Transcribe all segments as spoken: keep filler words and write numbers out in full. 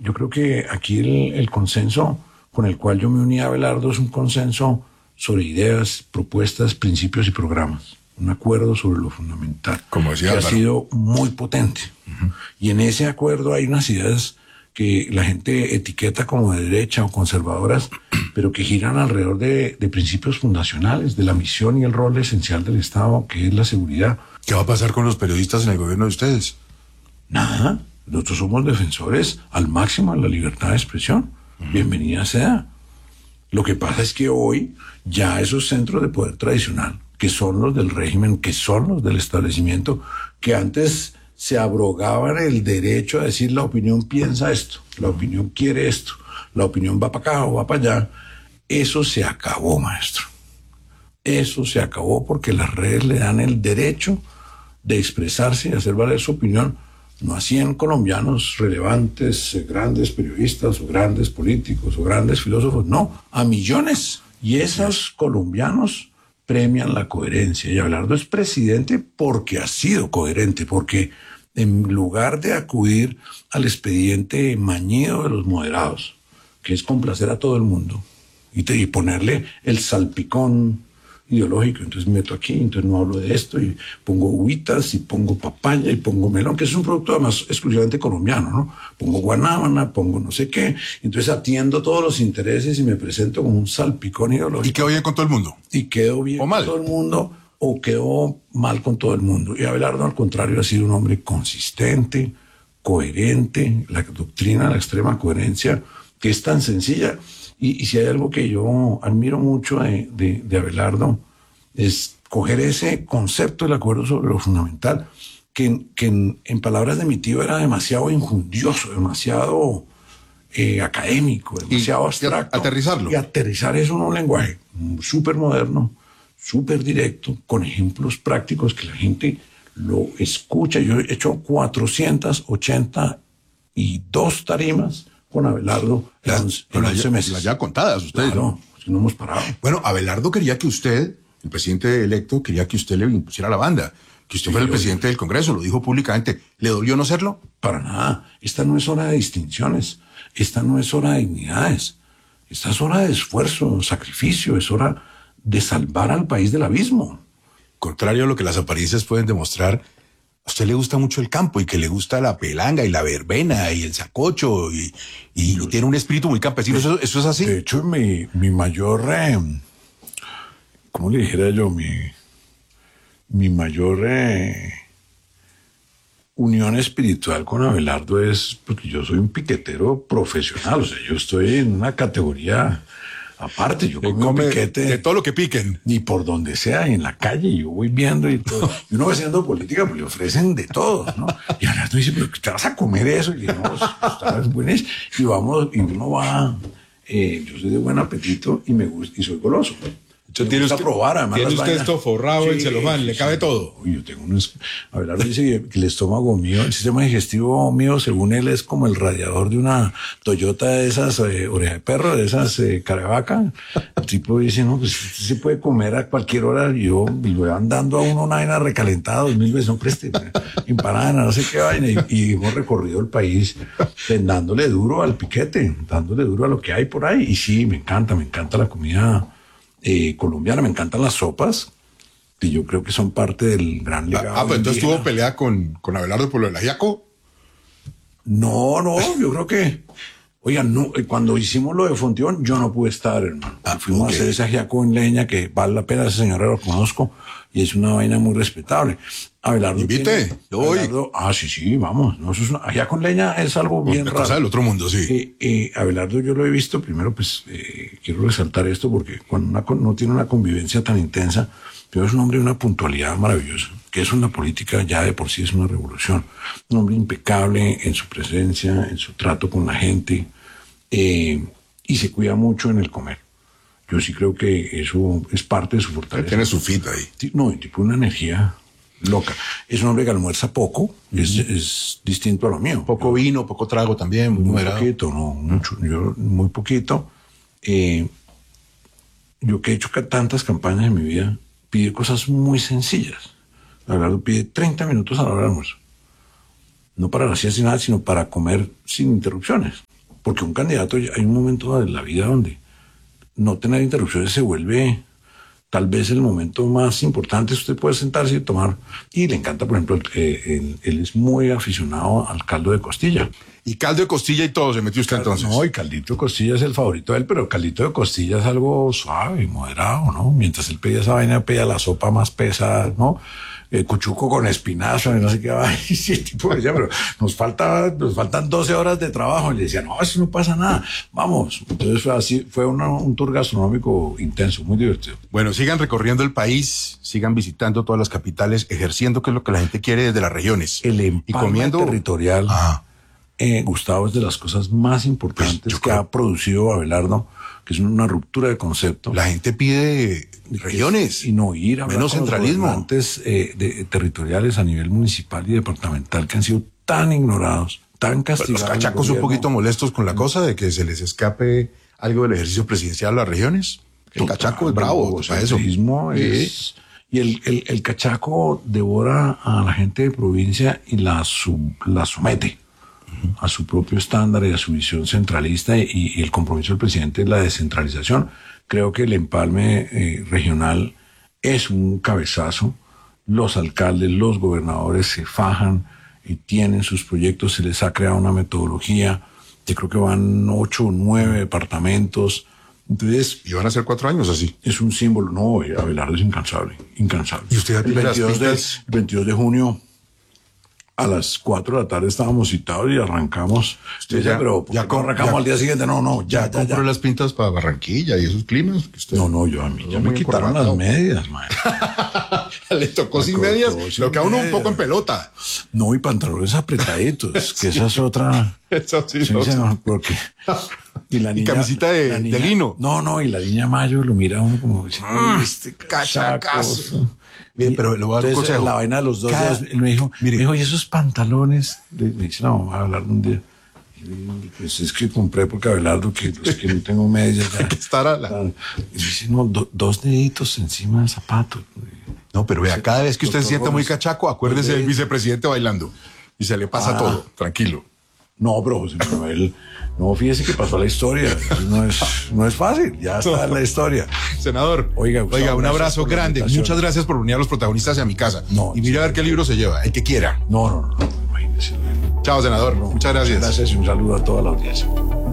yo creo que aquí el, el consenso con el cual yo me uní a Abelardo es un consenso sobre ideas, propuestas, principios y programas. Un acuerdo sobre lo fundamental, como decía que Álvaro, ha sido muy potente. Uh-huh. Y en ese acuerdo hay unas ideas que la gente etiqueta como de derecha o conservadoras, pero que giran alrededor de, de principios fundacionales, de la misión y el rol esencial del Estado, que es la seguridad. ¿Qué va a pasar con los periodistas en el gobierno de ustedes? Nada, nosotros somos defensores al máximo de la libertad de expresión. Uh-huh. Bienvenida sea. Lo que pasa es que hoy ya esos centros de poder tradicional, que son los del régimen, que son los del establecimiento, que antes se abrogaban el derecho a decir la opinión piensa esto, la opinión quiere esto, la opinión va para acá o va para allá, eso se acabó, maestro. Eso se acabó porque las redes le dan el derecho de expresarse y hacer valer su opinión, no a cien colombianos relevantes, grandes periodistas o grandes políticos o grandes filósofos, no, a millones. Y esos colombianos premian la coherencia. Y Abelardo es presidente porque ha sido coherente, porque en lugar de acudir al expediente mañido de los moderados, que es complacer a todo el mundo y, te, y ponerle el salpicón ideológico, entonces meto aquí, entonces no hablo de esto y pongo uvitas y pongo papaya y pongo melón, que es un producto además exclusivamente colombiano, ¿no? Pongo guanábana, pongo no sé qué, entonces atiendo todos los intereses y me presento como un salpicón ideológico. ¿Y quedó bien con todo el mundo? Y quedo bien ¿O mal? con todo el mundo o quedó mal con todo el mundo. Y Abelardo, al contrario, ha sido un hombre consistente, coherente, la doctrina, la extrema coherencia, que es tan sencilla. Y, y si hay algo que yo admiro mucho de, de, de Abelardo, es coger ese concepto del acuerdo sobre lo fundamental, que, que en, en palabras de mi tío era demasiado injundioso, demasiado eh, académico, demasiado y, abstracto. Y aterrizarlo. Y aterrizar eso en un lenguaje súper moderno, súper directo, con ejemplos prácticos que la gente lo escucha. Yo he hecho cuatrocientas ochenta y dos tarimas con Abelardo en las, once, en once meses. Las ya contadas ustedes. Claro, si no hemos parado. Bueno, Abelardo quería que usted, el presidente electo, quería que usted le impusiera la banda, que usted sí, fuera el presidente yo, del Congreso, lo dijo públicamente. ¿Le dolió no serlo? Para nada. Esta no es hora de distinciones, esta no es hora de dignidades, esta es hora de esfuerzo, sacrificio, es hora de salvar al país del abismo. Contrario a lo que las apariencias pueden demostrar, a usted le gusta mucho el campo y que le gusta la pelanga y la verbena y el sacocho y, y, y tiene un espíritu muy campesino. ¿Eso, eso es así? De hecho, mi, mi mayor, eh, ¿cómo le dijera yo? Mi, mi mayor eh, unión espiritual con Abelardo es porque yo soy un piquetero profesional. O sea, yo estoy en una categoría aparte, yo como un piquete de todo lo que piquen. Ni por donde sea, en la calle, yo voy viendo y todo. Y uno va haciendo política, pues le ofrecen de todo, ¿no? Y ahora tú dices, pero ¿te vas a comer eso? Y digamos, estás buenísimo. Y vamos, y uno va, eh, yo soy de buen apetito y me gusta, y soy goloso. Me tiene gusta usted, probar, además. Tiene usted esto forrado sí, en celofán, sí, le cabe sí. todo. Uy, yo tengo unos. Abelardo dice que el estómago mío, el sistema digestivo mío, según él, es como el radiador de una Toyota de esas eh, oreja de perro, de esas eh, cara de vaca. El tipo dice, no, pues se puede comer a cualquier hora. Y yo y lo van dando a uno una vaina recalentada dos mil veces, no preste, empanada, no sé qué vaina. Y, y hemos recorrido el país dándole duro al piquete, dándole duro a lo que hay por ahí. Y sí, me encanta, me encanta la comida Eh, colombiana, me encantan las sopas, que yo creo que son parte del gran legado. Ah, pero entonces tuvo pelea con, con Abelardo por lo del ajiaco. No, no, yo creo que, oigan, no, cuando hicimos lo de Fonteón, yo no pude estar, hermano. Ah, Fuimos okay. a hacer ese ajiaco en leña, que vale la pena, esa señora lo conozco, y es una vaina muy respetable. Abelardo Invite, yo voy. Abelardo, ah, sí, sí, vamos. No, eso es una, ajiaco en leña es algo bien una raro. Cosa del otro mundo, sí. Eh, eh, Abelardo yo lo he visto, primero pues eh, quiero resaltar esto porque cuando una, no tiene una convivencia tan intensa, pero es un hombre de una puntualidad maravillosa, que eso en la política ya de por sí es una revolución. Un hombre impecable en su presencia, en su trato con la gente, eh, y se cuida mucho en el comer. Yo sí creo que eso es parte de su fortaleza. Tiene su fit ahí. No, tipo una energía loca. Es un hombre que almuerza poco, uh-huh. es, es distinto a lo mío. Poco yo, vino, poco trago también, muy, muy moderado. Poquito, no, mucho, yo muy poquito. Eh, yo que he hecho tantas campañas en mi vida, pide cosas muy sencillas. Abelardo pide treinta minutos a la hora del almuerzo. No para la siesta ni nada, sino para comer sin interrupciones. Porque un candidato, hay un momento de la vida donde no tener interrupciones se vuelve tal vez el momento más importante. Usted puede sentarse y tomar, y le encanta, por ejemplo, eh, él, él es muy aficionado al caldo de costilla. Y caldo de costilla y todo se metió usted entonces. No, y caldito de costilla es el favorito de él, pero caldito de costilla es algo suave y moderado, ¿no? Mientras él pedía esa vaina, pedía la sopa más pesada, ¿no? Eh, cuchuco con espinazo y no sé qué va. Y sí, el tipo decía, pero nos falta, nos faltan doce horas de trabajo. Y le decía, no, eso no pasa nada, vamos. Entonces fue así, fue una, un tour gastronómico intenso, muy divertido. Bueno, sigan recorriendo el país, sigan visitando todas las capitales, ejerciendo que es lo que la gente quiere desde las regiones. El empalme y comiendo territorial, ah. eh, Gustavo, es de las cosas más importantes pues que creo... ha producido Abelardo, que es una ruptura de concepto. La gente pide regiones y no ir a menos centralismo. Antes eh, de, territoriales a nivel municipal y departamental que han sido tan ignorados, tan castigados. Los cachacos un poquito molestos con la cosa de que se les escape algo del ejercicio presidencial a las regiones. El Total, cachaco es bravo, o sea, eso. Es, y el, el, el cachaco devora a la gente de provincia y la, sub, la somete a su propio estándar y a su visión centralista, y, y el compromiso del presidente es la descentralización. Creo que el empalme eh, regional es un cabezazo. Los alcaldes, los gobernadores se fajan y tienen sus proyectos, se les ha creado una metodología. Yo creo que van ocho o nueve departamentos. Entonces, y van a ser cuatro años así. Es un símbolo. No, Abelardo es incansable, incansable. ¿Y usted el veintidós, de, el veintidós de junio a las cuatro de la tarde estábamos citados y arrancamos. Usted ya, pero ya con, arrancamos ya, al día siguiente. No, no, ya, ya, ya. ¿Compró las pintas para Barranquilla y esos climas? Que usted, no, no, yo a mí ya me quitaron las medias, man. Le tocó sin medias, lo que a uno un poco en pelota. No, y pantalones apretaditos, que esa es otra. Eso sí, sí, no, sí, no, porque... Y la niña, y camisita de, la niña, de lino. No, no, y la niña Mayo lo mira a uno como diciendo, mm, este cachacazo. Bien, pero le voy a dar un consejo. La vaina de los dos Cada, días, él me dijo, mire, me dijo, ¿y esos pantalones? Le, le dice, no, vamos a hablar de un día. Y pues es que compré porque Abelardo, que los que no tengo medias ya. que estar a la... Y dice, no, do, dos deditos encima del zapato. No, pero vea, cada vez que usted se sienta muy cachaco, acuérdese del vicepresidente bailando. Y se le pasa ah. todo, tranquilo. No, pero José Manuel, no, fíjese que pasó la historia. No es, no es fácil, ya está en la historia. Senador, oiga, Gustavo, oiga un abrazo grande. Muchas gracias por unir a los protagonistas a mi casa. No, y mira a ver qué libro se lleva, el que quiera. No, no, no, no imagínese. Chao, senador. No, muchas gracias. Muchas gracias y un saludo a toda la audiencia.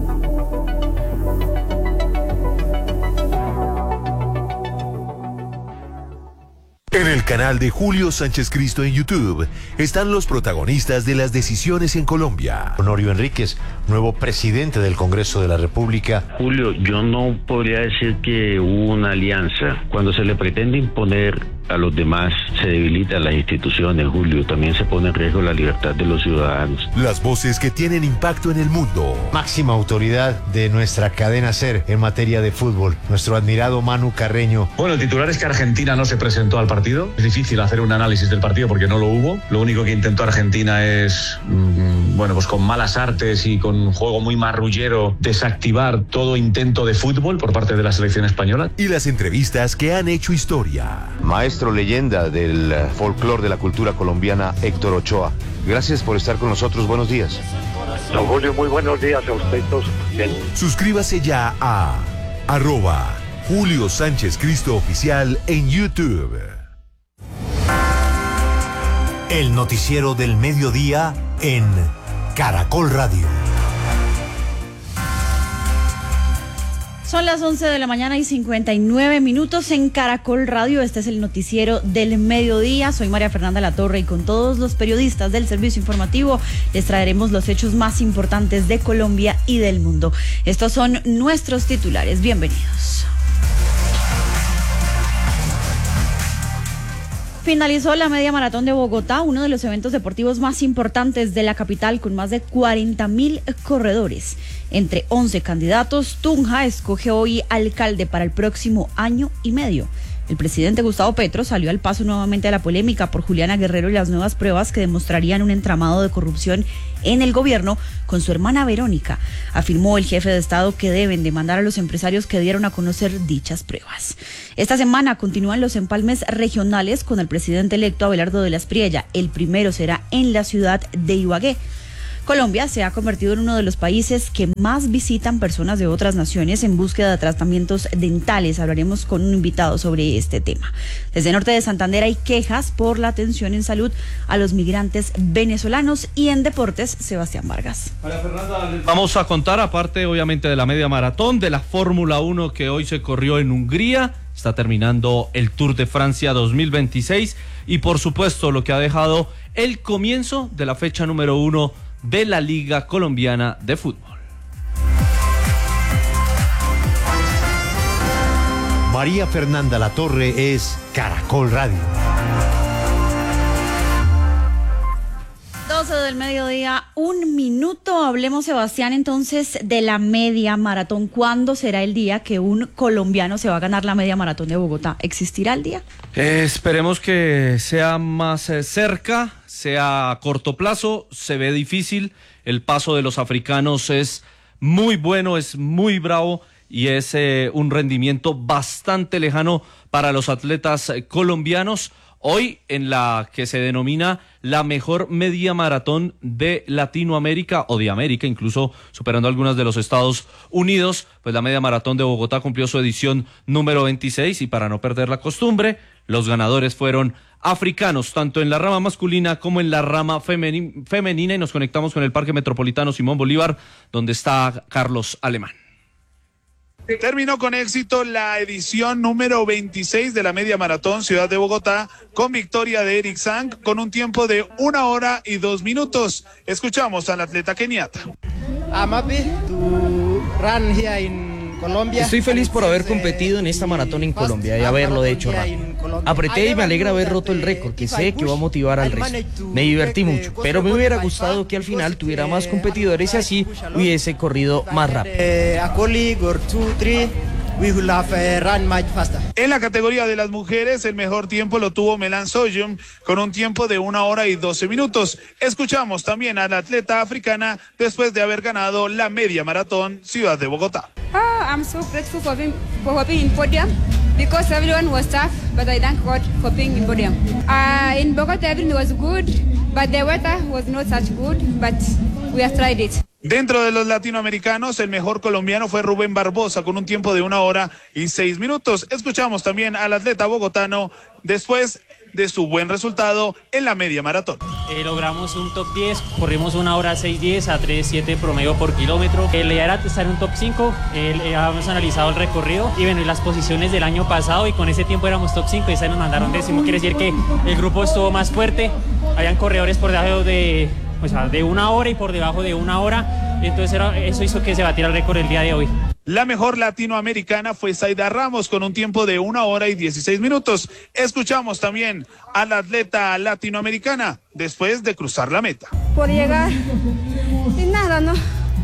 En el canal de Julio Sánchez Cristo en YouTube están los protagonistas de las decisiones en Colombia. Honorio Enríquez, nuevo presidente del Congreso de la República. Julio, yo no podría decir que hubo una alianza. Cuando se le pretende imponer a los demás, se debilitan las instituciones, Julio. También se pone en riesgo la libertad de los ciudadanos. Las voces que tienen impacto en el mundo. Máxima autoridad de nuestra cadena SER en materia de fútbol, nuestro admirado Manu Carreño. Bueno, el titular es que Argentina no se presentó al partido. Es difícil hacer un análisis del partido porque no lo hubo. Lo único que intentó Argentina es, mmm, bueno, pues con malas artes y con un juego muy marrullero, desactivar todo intento de fútbol por parte de la selección española. Y las entrevistas que han hecho historia. Maestro leyenda del folclore de la cultura colombiana, Héctor Ochoa. Gracias por estar con nosotros. Buenos días. Don Julio, muy buenos días a usted todos. Bien. Suscríbase ya a arroba Julio Sánchez Cristo Oficial en YouTube. El noticiero del mediodía en Caracol Radio. Son las once de la mañana y cincuenta y nueve minutos en Caracol Radio. Este es el noticiero del mediodía. Soy María Fernanda Latorre y con todos los periodistas del servicio informativo les traeremos los hechos más importantes de Colombia y del mundo. Estos son nuestros titulares. Bienvenidos. Finalizó la media maratón de Bogotá, uno de los eventos deportivos más importantes de la capital, con más de cuarenta mil corredores. Entre once candidatos, Tunja escoge hoy alcalde para el próximo año y medio. El presidente Gustavo Petro salió al paso nuevamente a la polémica por Juliana Guerrero y las nuevas pruebas que demostrarían un entramado de corrupción en el gobierno con su hermana Verónica. Afirmó el jefe de Estado que deben demandar a los empresarios que dieron a conocer dichas pruebas. Esta semana continúan los empalmes regionales con el presidente electo Abelardo de la Espriella. El primero será en la ciudad de Ibagué. Colombia se ha convertido en uno de los países que más visitan personas de otras naciones en búsqueda de tratamientos dentales. Hablaremos con un invitado sobre este tema. Desde Norte de Santander hay quejas por la atención en salud a los migrantes venezolanos. Y en deportes, Sebastián Vargas. María Fernanda, les vamos a contar, aparte obviamente de la media maratón, de la Fórmula uno que hoy se corrió en Hungría. Está terminando el Tour de Francia dos mil veintiséis y por supuesto lo que ha dejado el comienzo de la fecha número uno de la Liga Colombiana de Fútbol. María Fernanda Latorre es Caracol Radio. doce del mediodía, un minuto. Hablemos, Sebastián, entonces de la media maratón. ¿Cuándo será el día que un colombiano se va a ganar la media maratón de Bogotá? ¿Existirá el día? Eh, esperemos que sea más eh, cerca, sea a corto plazo. Se ve difícil. El paso de los africanos es muy bueno, es muy bravo y es eh, un rendimiento bastante lejano para los atletas eh, colombianos. Hoy en la que se denomina la mejor media maratón de Latinoamérica o de América, incluso superando algunas de los Estados Unidos, pues la media maratón de Bogotá cumplió su edición número veintiséis y para no perder la costumbre, los ganadores fueron africanos, tanto en la rama masculina como en la rama femeni- femenina y nos conectamos con el Parque Metropolitano Simón Bolívar, donde está Carlos Alemán. Terminó con éxito la edición número veintiséis de la media maratón Ciudad de Bogotá con victoria de Eric Sang con un tiempo de una hora y dos minutos. Escuchamos al atleta keniata. I'm happy to run here in Colombia. Estoy feliz por haber competido en esta maratón en Colombia y haberlo hecho rápido. Apreté y me alegra haber roto el récord, que sé que va a motivar al resto. Me divertí mucho, pero me hubiera gustado que al final tuviera más competidores y así hubiese corrido más rápido. En la categoría de las mujeres, el mejor tiempo lo tuvo Melan Soyum con un tiempo de una hora y doce minutos. Escuchamos también a la atleta africana después de haber ganado la media maratón Ciudad de Bogotá. Oh, I'm so grateful for being, for being in podium because everyone was tough, but I thank God for being in podium. Uh, in Bogotá everything was good, but the weather was not such good, but we have tried it. Dentro de los latinoamericanos, el mejor colombiano fue Rubén Barbosa con un tiempo de una hora y seis minutos. Escuchamos también al atleta bogotano después de su buen resultado en la media maratón. Eh, logramos un top diez, corrimos una hora seis diez a tres siete promedio por kilómetro. Eh, la idea era estar en un top cinco, eh, eh, habíamos analizado el recorrido y bueno, y las posiciones del año pasado y con ese tiempo éramos top cinco y esa nos mandaron décimo. Quiere decir que el grupo estuvo más fuerte, habían corredores por debajo de... O sea, de una hora y por debajo de una hora, entonces era, eso hizo que se batiera el récord el día de hoy. La mejor latinoamericana fue Zaida Ramos con un tiempo de una hora y dieciséis minutos. Escuchamos también a la atleta latinoamericana después de cruzar la meta. Por llegar, y nada, ¿no?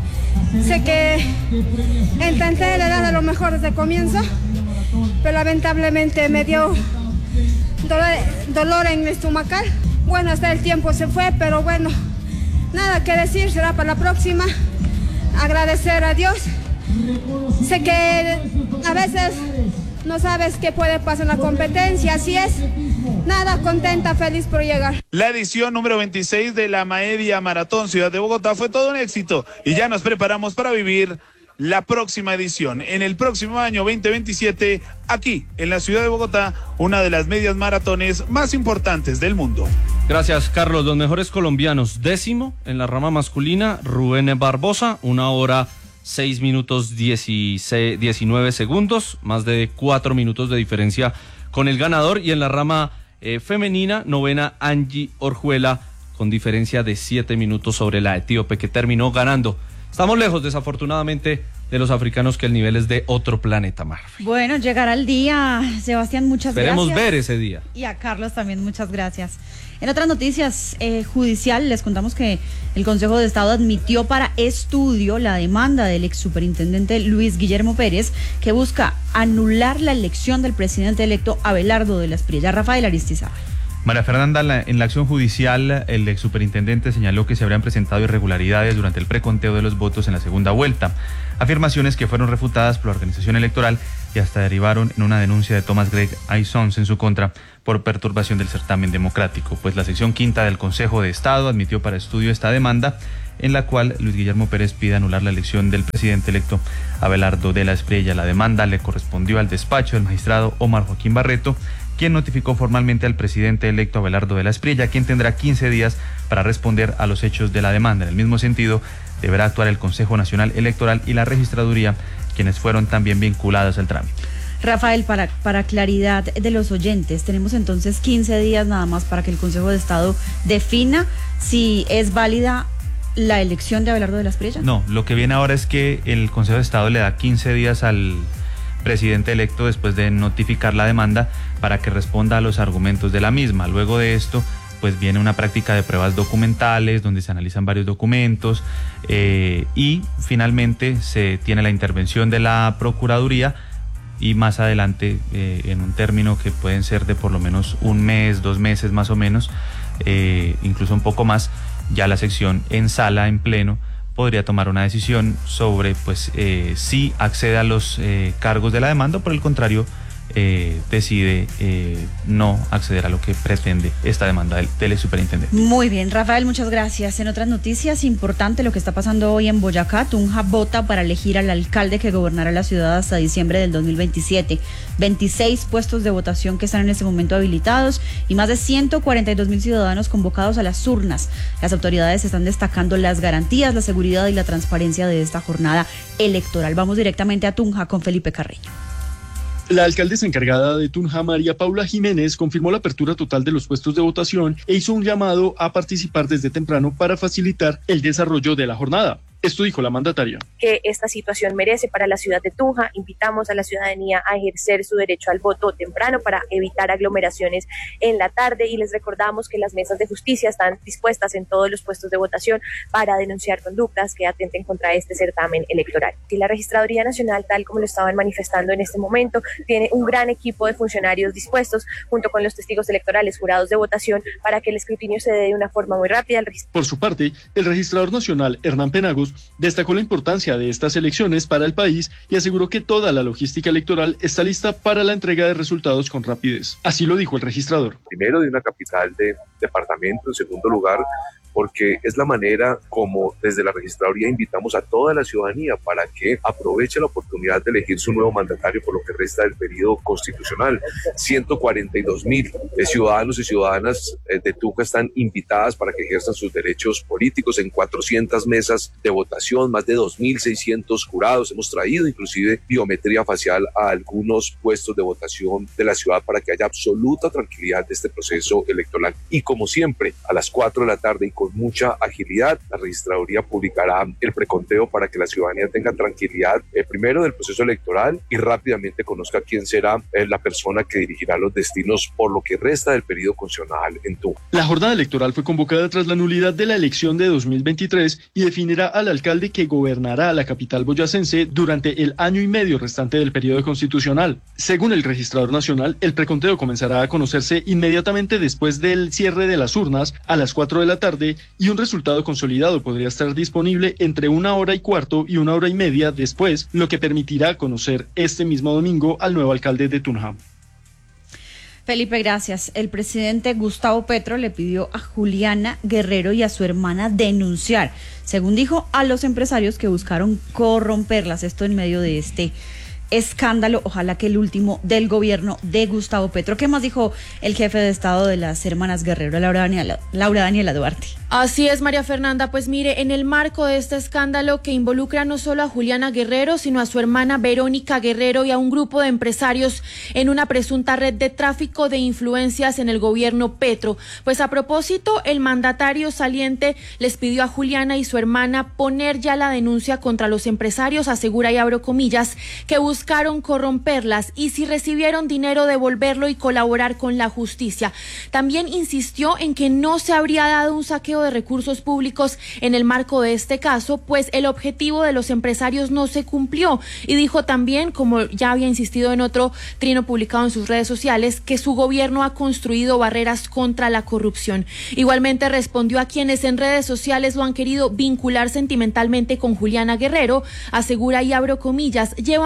Sé que intenté le dar lo mejor desde el comienzo, pero lamentablemente me dio dolor, dolor en el estomacal. Bueno, hasta el tiempo se fue, pero bueno, nada que decir, será para la próxima. Agradecer a Dios. Sé que a veces no sabes qué puede pasar en la competencia, así es. Nada, contenta, feliz por llegar. La edición número veintiséis de la media maratón Ciudad de Bogotá fue todo un éxito y ya nos preparamos para vivir la próxima edición. En el próximo año veinte veintisiete, aquí en la Ciudad de Bogotá, una de las medias maratones más importantes del mundo. Gracias, Carlos. Los mejores colombianos, décimo en la rama masculina, Rubén Barbosa, una hora seis minutos dieciséis, diecinueve segundos, más de cuatro minutos de diferencia con el ganador, y en la rama eh, femenina, novena Angie Orjuela, con diferencia de siete minutos sobre la etíope que terminó ganando. Estamos lejos, desafortunadamente, de los africanos, que el nivel es de otro planeta, Marfi. Bueno, llegará el día. Sebastián, muchas Esperemos gracias. ver ese día. Y a Carlos también, muchas gracias. En otras noticias eh, judicial, les contamos que el Consejo de Estado admitió para estudio la demanda del ex superintendente Luis Guillermo Pérez, que busca anular la elección del presidente electo Abelardo de la Espriella. Rafael Aristizábal. María Fernanda, la, en la acción judicial, el ex superintendente señaló que se habrían presentado irregularidades durante el preconteo de los votos en la segunda vuelta, afirmaciones que fueron refutadas por la organización electoral y hasta derivaron en una denuncia de Thomas Greg Aizons en su contra por perturbación del certamen democrático. Pues la sección quinta del Consejo de Estado admitió para estudio esta demanda en la cual Luis Guillermo Pérez pide anular la elección del presidente electo Abelardo de la Espriella. La demanda le correspondió al despacho del magistrado Omar Joaquín Barreto, quien notificó formalmente al presidente electo Abelardo de la Espriella, quien tendrá quince días para responder a los hechos de la demanda. En el mismo sentido, deberá actuar el Consejo Nacional Electoral y la Registraduría, quienes fueron también vinculados al trámite. Rafael, para, para claridad de los oyentes, tenemos entonces quince días nada más para que el Consejo de Estado defina si es válida la elección de Abelardo de la Espriella. No, lo que viene ahora es que el Consejo de Estado le da quince días al presidente electo después de notificar la demanda para que responda a los argumentos de la misma. Luego de esto, pues viene una práctica de pruebas documentales donde se analizan varios documentos eh, y finalmente se tiene la intervención de la Procuraduría y más adelante, eh, en un término que pueden ser de por lo menos un mes, dos meses más o menos, eh, incluso un poco más, ya la sección en sala, en pleno, podría tomar una decisión sobre pues eh, si accede a los eh, cargos de la demanda o por el contrario eh, decide eh, no acceder a lo que pretende esta demanda del, del superintendente. Muy bien, Rafael, muchas gracias. En otras noticias, importante lo que está pasando hoy en Boyacá. Tunja vota para elegir al alcalde que gobernará la ciudad hasta diciembre del dos mil veintisiete. veintiséis puestos de votación que están en este momento habilitados y más de ciento cuarenta y dos mil ciudadanos convocados a las urnas. Las autoridades están destacando las garantías, la seguridad y la transparencia de esta jornada electoral. Vamos directamente a Tunja con Felipe Carreño. La alcaldesa encargada de Tunja, María Paula Jiménez, confirmó la apertura total de los puestos de votación e hizo un llamado a participar desde temprano para facilitar el desarrollo de la jornada. Esto dijo la mandataria. Que esta situación merece para la ciudad de Tunja. Invitamos a la ciudadanía a ejercer su derecho al voto temprano para evitar aglomeraciones en la tarde y les recordamos que las mesas de justicia están dispuestas en todos los puestos de votación para denunciar conductas que atenten contra este certamen electoral. Y la Registraduría Nacional, tal como lo estaban manifestando en este momento, tiene un gran equipo de funcionarios dispuestos junto con los testigos electorales, jurados de votación, para que el escrutinio se dé de una forma muy rápida. Por su parte, el registrador nacional, Hernán Penagos, destacó la importancia de estas elecciones para el país y aseguró que toda la logística electoral está lista para la entrega de resultados con rapidez. Así lo dijo el registrador. Primero, de una capital de departamento. En segundo lugar, porque es la manera como desde la registraduría invitamos a toda la ciudadanía para que aproveche la oportunidad de elegir su nuevo mandatario por lo que resta del periodo constitucional. ciento cuarenta y dos mil ciudadanos y ciudadanas de Tunja están invitadas para que ejerzan sus derechos políticos en cuatrocientas mesas de votación, más de dos mil seiscientos jurados. Hemos traído inclusive biometría facial a algunos puestos de votación de la ciudad para que haya absoluta tranquilidad de este proceso electoral. Y como siempre, a las cuatro de la tarde y con mucha agilidad, la registraduría publicará el preconteo para que la ciudadanía tenga tranquilidad, eh, primero del proceso electoral y rápidamente conozca quién será eh, la persona que dirigirá los destinos por lo que resta del periodo constitucional en Tunja. La jornada electoral fue convocada tras la nulidad de la elección de dos mil veintitrés y definirá al alcalde que gobernará la capital boyacense durante el año y medio restante del periodo constitucional. Según el registrador nacional, el preconteo comenzará a conocerse inmediatamente después del cierre de las urnas a las cuatro de la tarde y un resultado consolidado podría estar disponible entre una hora y cuarto y una hora y media después, lo que permitirá conocer este mismo domingo al nuevo alcalde de Tunja. Felipe, gracias. El presidente Gustavo Petro le pidió a Juliana Guerrero y a su hermana denunciar, según dijo, a los empresarios que buscaron corromperlas. Esto en medio de este escándalo, ojalá que el último del gobierno de Gustavo Petro. ¿Qué más dijo el jefe de Estado de las hermanas Guerrero, Laura Daniela, Laura Daniela Duarte? Así es, María Fernanda. Pues mire, en el marco de este escándalo que involucra no solo a Juliana Guerrero, sino a su hermana Verónica Guerrero y a un grupo de empresarios en una presunta red de tráfico de influencias en el gobierno Petro. Pues a propósito, el mandatario saliente les pidió a Juliana y su hermana poner ya la denuncia contra los empresarios, asegura y abro comillas, que buscaron corromperlas y si recibieron dinero devolverlo y colaborar con la justicia. También insistió en que no se habría dado un saqueo de recursos públicos en el marco de este caso, pues el objetivo de los empresarios no se cumplió y dijo también, como ya había insistido en otro trino publicado en sus redes sociales, que su gobierno ha construido barreras contra la corrupción. Igualmente respondió a quienes en redes sociales lo han querido vincular sentimentalmente con Juliana Guerrero, asegura y abro comillas, llevan varios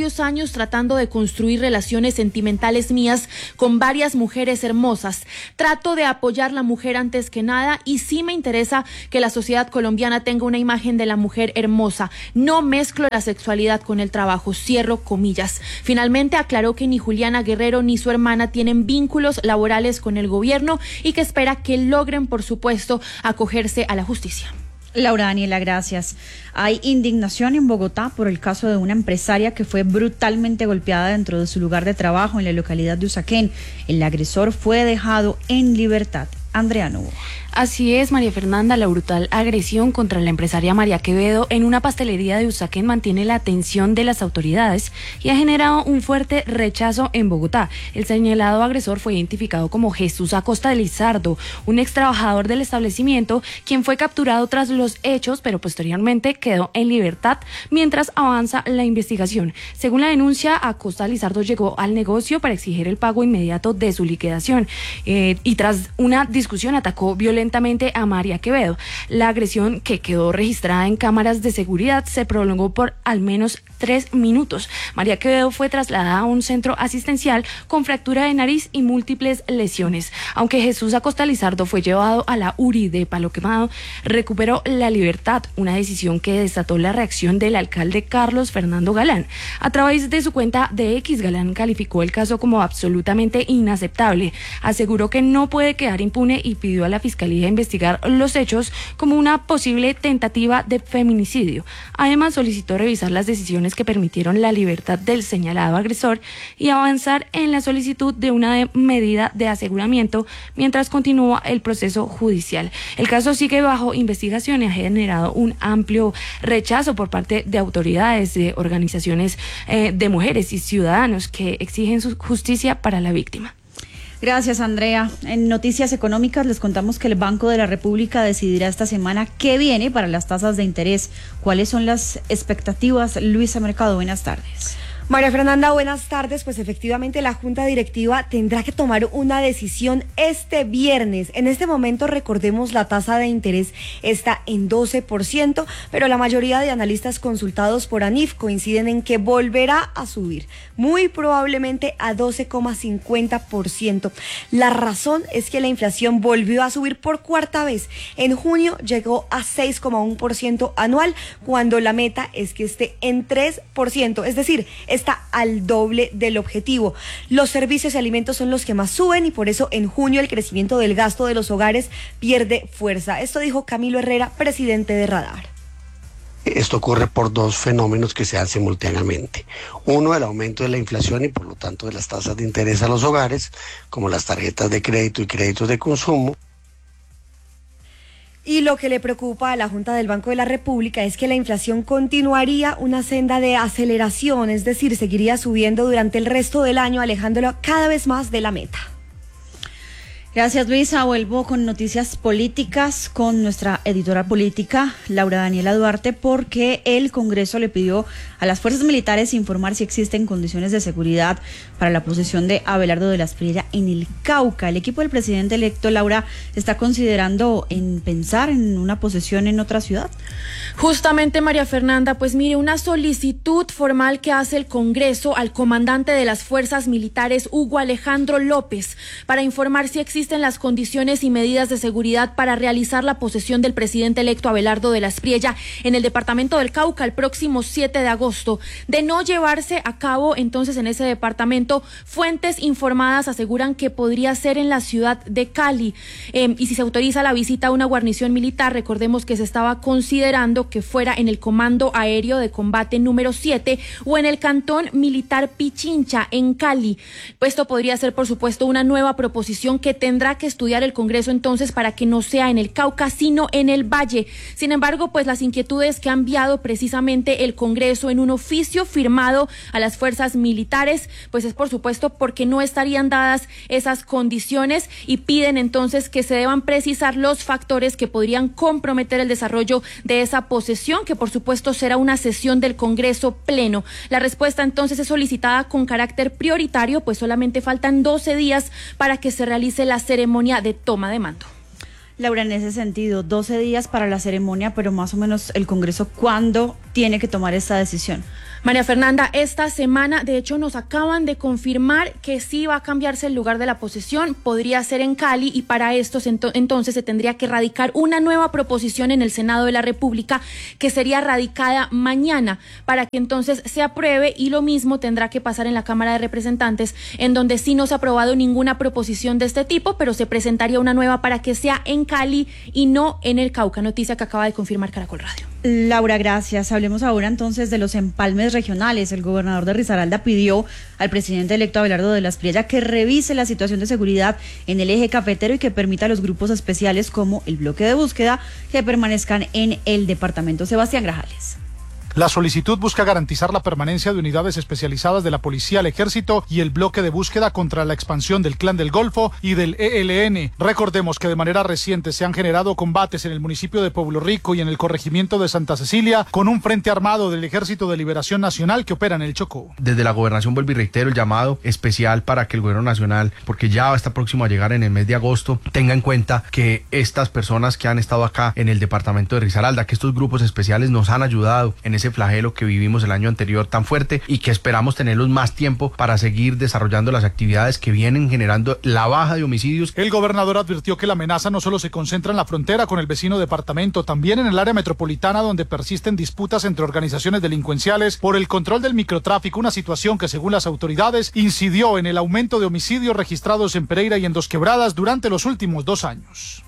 varios años tratando de construir relaciones sentimentales mías con varias mujeres hermosas. Trato de apoyar la mujer antes que nada y sí me interesa que la sociedad colombiana tenga una imagen de la mujer hermosa. No mezclo la sexualidad con el trabajo, cierro comillas. Finalmente aclaró que ni Juliana Guerrero ni su hermana tienen vínculos laborales con el gobierno y que espera que logren, por supuesto, acogerse a la justicia. Laura Daniela, gracias. Hay indignación en Bogotá por el caso de una empresaria que fue brutalmente golpeada dentro de su lugar de trabajo en la localidad de Usaquén. El agresor fue dejado en libertad. Andrea Novo. Así es, María Fernanda, la brutal agresión contra la empresaria María Quevedo en una pastelería de Usaquén mantiene la atención de las autoridades y ha generado un fuerte rechazo en Bogotá. El señalado agresor fue identificado como Jesús Acosta de Lizardo, un ex trabajador del establecimiento, quien fue capturado tras los hechos, pero posteriormente quedó en libertad mientras avanza la investigación. Según la denuncia, Acosta Lizardo llegó al negocio para exigir el pago inmediato de su liquidación eh, y tras una discusión atacó violentamente a María Quevedo. La agresión, que quedó registrada en cámaras de seguridad, se prolongó por al menos tres minutos. María Quevedo fue trasladada a un centro asistencial con fractura de nariz y múltiples lesiones. Aunque Jesús Acosta Lizardo fue llevado a la U R I de Palo Quemado, recuperó la libertad, una decisión que desató la reacción del alcalde Carlos Fernando Galán. A través de su cuenta de X, Galán calificó el caso como absolutamente inaceptable. Aseguró que no puede quedar impune y pidió a la Fiscalía investigar los hechos como una posible tentativa de feminicidio. Además, solicitó revisar las decisiones que permitieron la libertad del señalado agresor y avanzar en la solicitud de una de medida de aseguramiento mientras continúa el proceso judicial. El caso sigue bajo investigación y ha generado un amplio rechazo por parte de autoridades, de organizaciones eh, de mujeres y ciudadanos que exigen su justicia para la víctima. Gracias, Andrea. En Noticias Económicas les contamos que el Banco de la República decidirá esta semana qué viene para las tasas de interés. ¿Cuáles son las expectativas? Luisa Mercado, buenas tardes. María Fernanda, buenas tardes. Pues efectivamente la Junta Directiva tendrá que tomar una decisión este viernes. En este momento, recordemos, la tasa de interés está en doce por ciento, pero la mayoría de analistas consultados por ANIF coinciden en que volverá a subir, muy probablemente a doce coma cincuenta por ciento. La razón es que la inflación volvió a subir por cuarta vez. En junio llegó a seis coma uno por ciento anual, cuando la meta es que esté en tres por ciento, es decir, está al doble del objetivo. Los servicios y alimentos son los que más suben y por eso en junio el crecimiento del gasto de los hogares pierde fuerza. Esto dijo Camilo Herrera, presidente de Radar. Esto ocurre por dos fenómenos que se dan simultáneamente. Uno, el aumento de la inflación y por lo tanto de las tasas de interés a los hogares, como las tarjetas de crédito y créditos de consumo. Y lo que le preocupa a la Junta del Banco de la República es que la inflación continuaría una senda de aceleración, es decir, seguiría subiendo durante el resto del año, alejándolo cada vez más de la meta. Gracias, Luisa. Vuelvo con noticias políticas con nuestra editora política, Laura Daniela Duarte, porque el Congreso le pidió a las fuerzas militares informar si existen condiciones de seguridad para la posesión de Abelardo de la Espriella en el Cauca. El equipo del presidente electo, Laura, está considerando en pensar en una posesión en otra ciudad. Justamente, María Fernanda, pues mire, una solicitud formal que hace el Congreso al comandante de las fuerzas militares, Hugo Alejandro López, para informar si existe existen las condiciones y medidas de seguridad para realizar la posesión del presidente electo Abelardo de la Espriella en el departamento del Cauca el próximo siete de agosto. De no llevarse a cabo entonces en ese departamento, fuentes informadas aseguran que podría ser en la ciudad de Cali. Eh, y si se autoriza la visita a una guarnición militar, recordemos que se estaba considerando que fuera en el Comando Aéreo de Combate número siete o en el Cantón Militar Pichincha en Cali. Esto podría ser, por supuesto, una nueva proposición que tendrá que estudiar el Congreso entonces para que no sea en el Cauca, sino en el Valle. Sin embargo, pues las inquietudes que ha enviado precisamente el Congreso en un oficio firmado a las fuerzas militares, pues es por supuesto porque no estarían dadas esas condiciones y piden entonces que se deban precisar los factores que podrían comprometer el desarrollo de esa posesión, que por supuesto será una sesión del Congreso pleno. La respuesta entonces es solicitada con carácter prioritario, pues solamente faltan doce días para que se realice la ceremonia de toma de mando. Laura, en ese sentido, doce días para la ceremonia, pero más o menos el Congreso, ¿cuándo tiene que tomar esta decisión? María Fernanda, esta semana, de hecho, nos acaban de confirmar que sí va a cambiarse el lugar de la posesión, podría ser en Cali, y para esto ento- entonces se tendría que radicar una nueva proposición en el Senado de la República, que sería radicada mañana, para que entonces se apruebe, y lo mismo tendrá que pasar en la Cámara de Representantes, en donde sí no se ha aprobado ninguna proposición de este tipo, pero se presentaría una nueva para que sea en Cali y no en el Cauca, noticia que acaba de confirmar Caracol Radio. Laura, gracias. Hablemos ahora entonces de los empalmes regionales. El gobernador de Risaralda pidió al presidente electo Abelardo de la Espriella que revise la situación de seguridad en el eje cafetero y que permita a los grupos especiales como el bloque de búsqueda que permanezcan en el departamento. Sebastián Grajales. La solicitud busca garantizar la permanencia de unidades especializadas de la policía, el ejército y el bloque de búsqueda contra la expansión del Clan del Golfo y del E L N. Recordemos que de manera reciente se han generado combates en el municipio de Pueblo Rico y en el corregimiento de Santa Cecilia con un frente armado del Ejército de Liberación Nacional que opera en el Chocó. Desde la gobernación vuelvo y reitero el llamado especial para que el gobierno nacional, porque ya está próximo a llegar en el mes de agosto, tenga en cuenta que estas personas que han estado acá en el departamento de Risaralda, que estos grupos especiales nos han ayudado en ese flagelo que vivimos el año anterior tan fuerte y que esperamos tenerlos más tiempo para seguir desarrollando las actividades que vienen generando la baja de homicidios. El gobernador advirtió que la amenaza no solo se concentra en la frontera con el vecino departamento, también en el área metropolitana, donde persisten disputas entre organizaciones delincuenciales por el control del microtráfico, una situación que según las autoridades incidió en el aumento de homicidios registrados en Pereira y en Dos Quebradas durante los últimos dos años.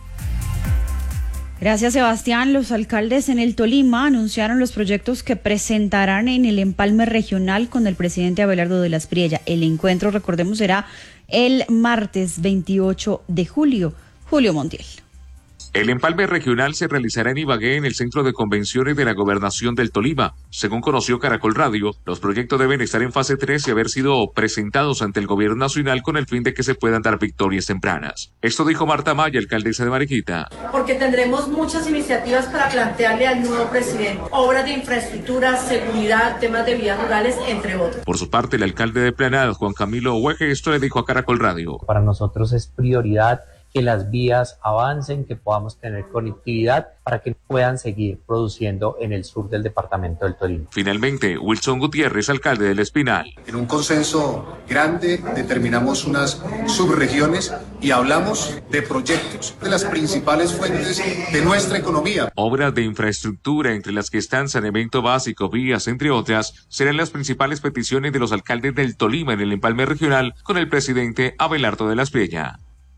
Gracias, Sebastián. Los alcaldes en el Tolima anunciaron los proyectos que presentarán en el empalme regional con el presidente Abelardo de la Espriella. El encuentro, recordemos, será el martes veintiocho de julio. Julio Montiel. El empalme regional se realizará en Ibagué, en el Centro de Convenciones de la Gobernación del Tolima. Según conoció Caracol Radio, los proyectos deben estar en fase tres y haber sido presentados ante el Gobierno Nacional con el fin de que se puedan dar victorias tempranas. Esto dijo Marta Maya, alcaldesa de Mariquita. Porque tendremos muchas iniciativas para plantearle al nuevo presidente. Obras de infraestructura, seguridad, temas de vías rurales, entre otros. Por su parte, el alcalde de Planada, Juan Camilo Hueje, esto le dijo a Caracol Radio. Para nosotros es prioridad que las vías avancen, que podamos tener conectividad para que puedan seguir produciendo en el sur del departamento del Tolima. Finalmente, Wilson Gutiérrez, alcalde del Espinal. En un consenso grande determinamos unas subregiones y hablamos de proyectos, de las principales fuentes de nuestra economía. Obras de infraestructura, entre las que están saneamiento básico, vías, entre otras, serán las principales peticiones de los alcaldes del Tolima en el empalme regional con el presidente Abelardo de la Espriella.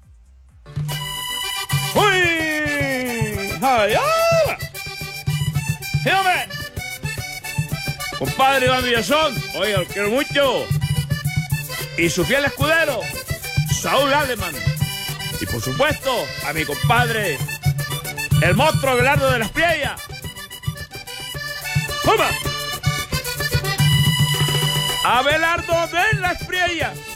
¡Uy! ¡Ay, ah! ¡Sí, hombre! Compadre Iván Villazón, oiga, lo quiero mucho. Y su fiel escudero, Saúl Alemán. Y por supuesto, a mi compadre, el monstruo Abelardo de la Espriella. ¡Toma! Abelardo de la Espriella.